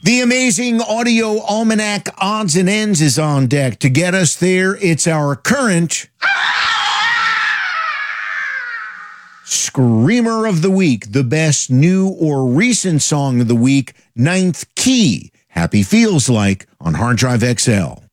The amazing Audio Almanac Odds and Ends is on deck. To get us there, it's our current Screamer of the Week, the best new or recent song of the week, Ninth Key. Happy Feels Like on Hard Drive XL.